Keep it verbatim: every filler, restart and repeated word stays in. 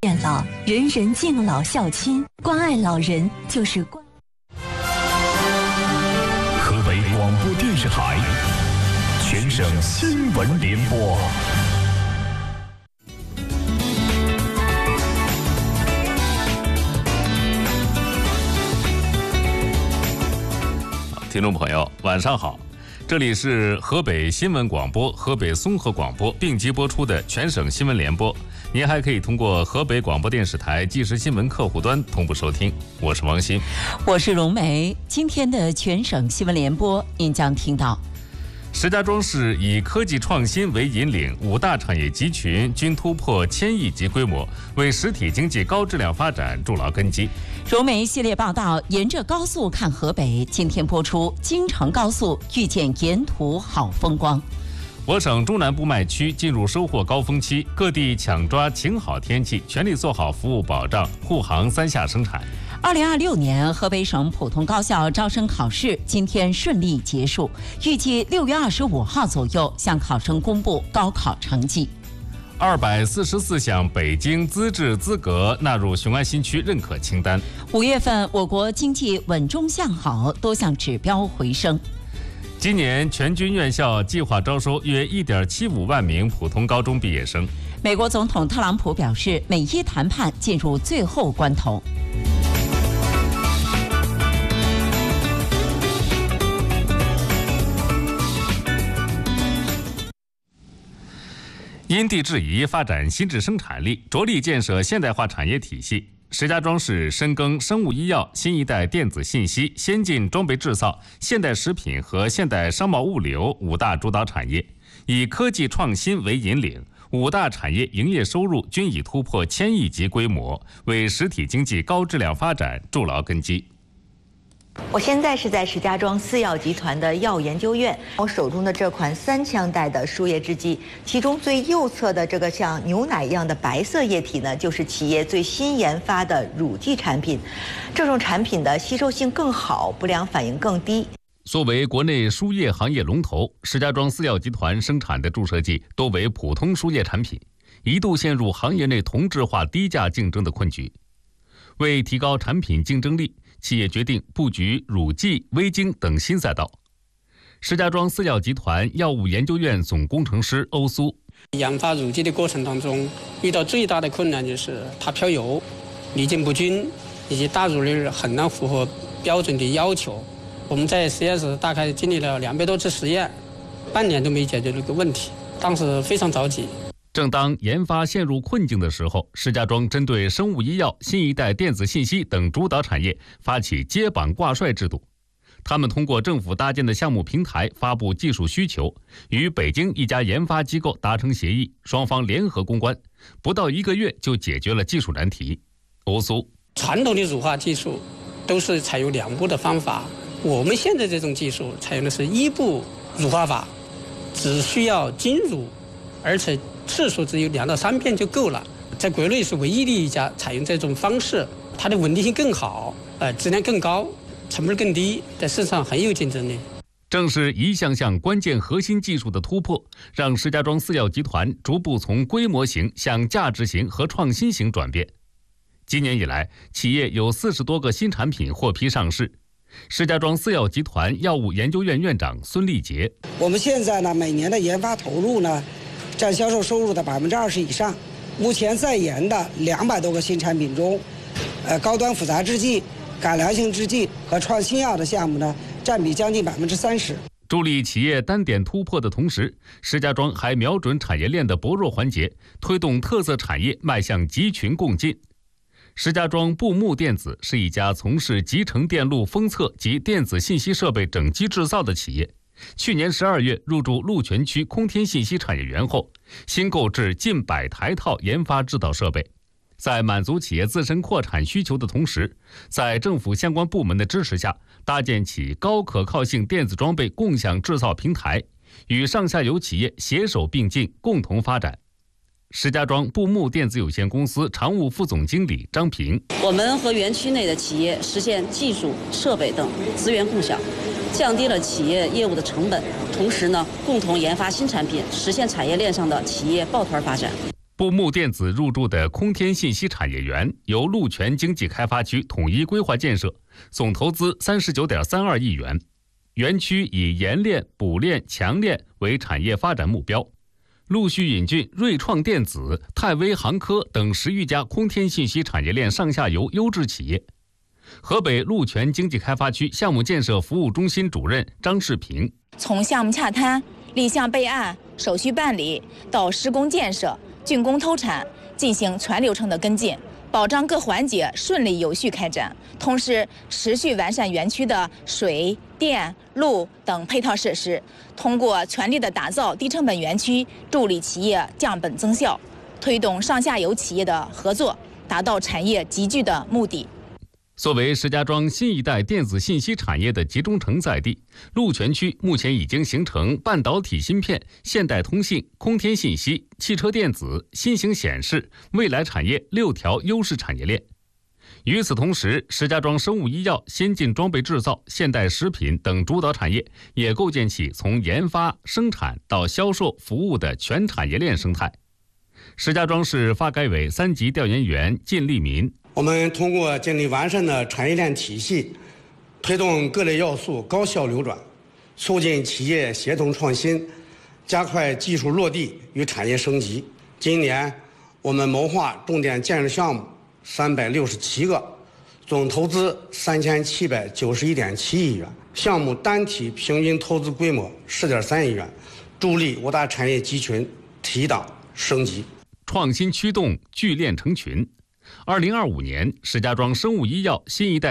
变老，人人敬老孝亲，关爱老人就是关。 河北广播电视台全省新闻联播。 听众朋友，晚上好，这里是河北新闻广播、河北综合广播并机播出的全省新闻联播。您还可以通过河北广播电视台即时新闻客户端同步收听。我是王鑫， 我是荣梅。今天的全省新闻联播，您将听到： 石家庄市以科技创新为引领，五大产业集群均突破千亿级规模，为实体经济高质量发展筑牢根基。 荣梅系列报道，沿着高速看河北，今天播出。京承高速遇见沿途好风光。 我省中南部麦区进入收获高峰期，各地抢抓晴好天气，全力做好服务保障，护航三下生产。 二零二六年河北省普通高校招生考试今天顺利结束，预计六月二十五号左右向考生公布高考成绩。 二百四十四项北京资质资格纳入雄安新区认可清单。 五月份，我国经济稳中向好，多项指标回升。 今年全军院校计划招收约 一点七五万名普通高中毕业生。 美国总统特朗普表示，美伊谈判进入最后关头。 因地制宜发展新质生产力，着力建设现代化产业体系。石家庄市深耕生物医药、新一代电子信息、先进装备制造、现代食品和现代商贸物流五大主导产业，以科技创新为引领，五大产业营业收入均已突破千亿级规模，为实体经济高质量发展筑牢根基。 我现在是在石家庄四药集团的药研究院，我手中的这款三羟代的输液制剂，其中最右侧的这个像牛奶一样的白色液体呢，就是企业最新研发的乳剂产品。这种产品的吸收性更好，不良反应更低。 作为国内输液行业龙头，石家庄四药集团生产的注射剂多为普通输液产品，一度陷入行业内同质化低价竞争的困局。为提高产品竞争力，企业决定布局乳剂、微晶等新赛道。石家庄四药集团药物研究院总工程师欧苏： 研发乳剂的过程当中，遇到最大的困难就是它飘油、离境不均，以及大乳率很难符合标准的要求。我们在实验室大概经历了两百多次实验，半年都没解决这个问题，当时非常着急。 正当研发陷入困境的时候，石家庄针对生物医药、新一代电子信息等主导产业发起接榜挂帅制度。他们通过政府搭建的项目平台发布技术需求，与北京一家研发机构达成协议，双方联合攻关，不到一个月就解决了技术难题。欧苏： 传统的乳化技术都是采用两步的方法，我们现在这种技术采用的是一步乳化法，只需要精乳，而且次数只有两到三遍就够了，在国内是唯一的一家采用这种方式，它的稳定性更好，呃，质量更高，成本更低，在市场很有竞争力。 正是一项项关键核心技术的突破，让石家庄四药集团逐步从规模型向价值型和创新型转变。今年以来，企业有四十多个新产品获批上市。石家庄四药集团药物研究院院长孙立杰： 我们现在呢，每年的研发投入呢，占销售收入的百分之二十以上。目前在研的两百多个新产品中，呃，高端复杂制剂、改良性制剂和创新药的项目呢，占比将近百分之三十。 助力企业单点突破的同时，石家庄还瞄准产业链的薄弱环节，推动特色产业迈向集群共进。石家庄布木电子是一家从事集成电路封测及电子信息设备整机制造的企业。去年十二月入驻鹿泉区空天信息产业园后，新购置近百台套研发制造设备，在满足企业自身扩产需求的同时，在政府相关部门的支持下，搭建起高可靠性电子装备共享制造平台，与上下游企业携手并进，共同发展。石家庄布木电子有限公司常务副总经理张平： 我们和园区内的企业实现技术、设备等资源共享，降低了企业业务的成本，同时呢，共同研发新产品，实现产业链上的企业抱团发展。 布木电子入驻的空天信息产业园由鹿泉经济开发区统一规划建设，总投资三十九点三二亿元。园区以冶炼、补炼、强炼为产业发展目标，陆续引进锐创电子、泰威航科等十余家空天信息产业链上下游优质企业。河北鹿泉经济开发区项目建设服务中心主任张世平： 从项目洽谈、立项备案、手续办理到施工建设、竣工投产，进行全流程的跟进，保障各环节顺利有序开展。同时，持续完善园区的水电路等配套设施，通过全力的打造低成本园区，助力企业降本增效，推动上下游企业的合作，达到产业集聚的目的。 作为石家庄新一代电子信息产业的集中承载地，鹿泉区目前已经形成半导体芯片、现代通信、空天信息、汽车电子、新型显示、未来产业六条优势产业链。与此同时，石家庄生物医药、先进装备制造、现代食品等主导产业也构建起从研发、生产到销售、服务的全产业链生态。石家庄市发改委三级调研员靳立民： 我们通过建立完善的产业链体系，推动各类要素高效流转，促进企业协同创新，加快技术落地与产业升级。今年我们谋划重点建设项目三百六十七个，总投资三千七百九十一点七亿元，项目单体平均投资规模十点三亿元，助力五大产业集群提档升级。 创新驱动，聚链成群。二零二五年，石家庄生物医药新一代